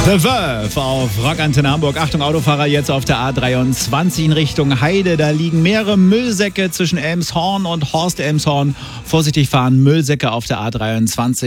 The Verve auf Rockantenne Hamburg. Achtung, Autofahrer, jetzt auf der A23 in Richtung Heide. Da liegen mehrere Müllsäcke zwischen Elmshorn und Horst Elmshorn. Vorsichtig fahren, Müllsäcke auf der A23.